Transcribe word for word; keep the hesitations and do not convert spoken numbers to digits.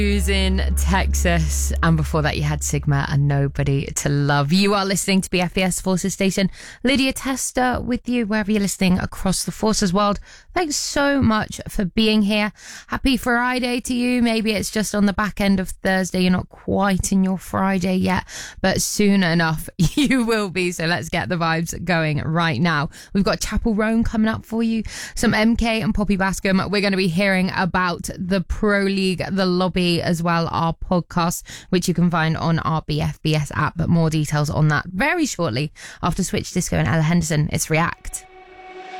Who's in Texas, and before that you had Sigma and Nobody to Love. You are listening to B F B S Forces Station. Lydia Tester with you wherever you're listening across the Forces world. Thanks so much for being here. Happy Friday to you. Maybe it's just on the back end of Thursday. You're not quite in your Friday yet, but soon enough you will be. So let's get the vibes going right now. We've got Chapel Roan coming up for you, some M K and Poppy Bascom. We're going to be hearing about the Pro League, the lobby as well, our podcast, which you can find on our B F B S app. But more details on that very shortly after Switch Disco and Ella Henderson. It's React.